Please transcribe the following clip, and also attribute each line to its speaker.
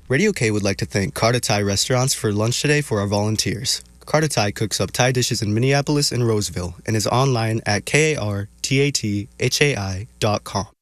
Speaker 1: Radio K would like to thank Carta Thai Restaurants for lunch today for our volunteers. Carta Thai cooks up Thai dishes in Minneapolis and Roseville and is online at kartathai.com.